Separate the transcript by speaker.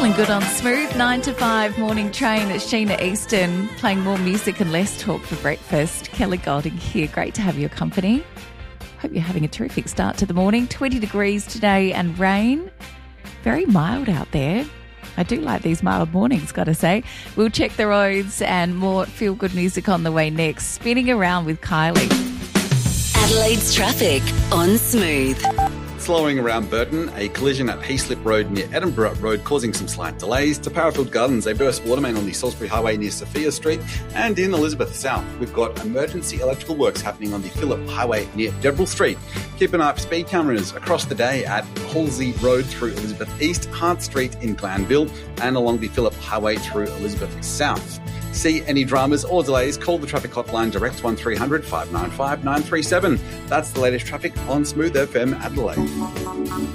Speaker 1: Feeling good on Smooth 9 to 5 morning train. It's Sheena Easton playing more music and less talk for breakfast. Kelly Golding here. Great to have your company. Hope you're having a terrific start to the morning. 20 degrees today and rain. Very mild out there. I do like these mild mornings, got to say. We'll check the roads and more feel-good music on the way next. Spinning around with Kylie.
Speaker 2: Adelaide's traffic on Smooth.
Speaker 3: Slowing around Burton, a collision at Heaslip Road near Edinburgh Road causing some slight delays. To Parafield Gardens, a burst water main on the Salisbury Highway near Sophia Street. And in Elizabeth South, we've got emergency electrical works happening on the Phillip Highway near Debrell Street. Keep an eye for speed cameras across the day at Halsey Road through Elizabeth East, Hart Street in Glanville, and along the Phillip Highway through Elizabeth South. See any dramas or delays, call the traffic hotline direct 1300 595 937. That's the latest traffic on Smooth FM Adelaide.